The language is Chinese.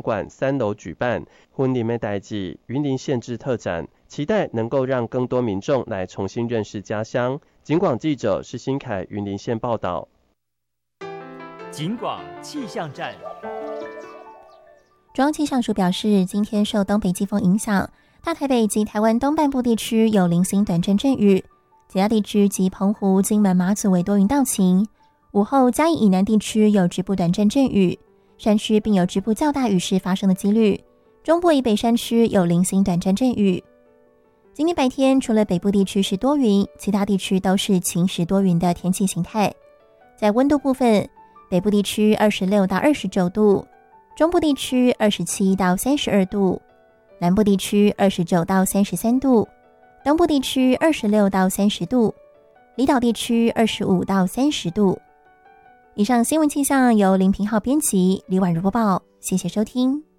馆3楼举办婚礼的代志云林县志特展，期待能够让更多民众来重新认识家乡。警广记者施新凯云林县报道。 警广气象站。 中央气象署表示，今天受东北季风影响，大台北及台湾东半部地区有零星短阵阵雨，其他地区及澎湖、金门、马祖为多云到晴。午后嘉义以南地区有局部短阵阵雨，山区并有局部较大雨势发生的几率，中部以北山区有零星短阵阵雨。今天白天除了北部地区是多云，其他地区都是晴时多云的天气形态。在温度部分，北部地区26到29度，中部地区27到32度，南部地区29到33度，东部地区26到30度，离岛地区25到30度。以上新闻气象由林平浩编辑，李婉如播报，谢谢收听。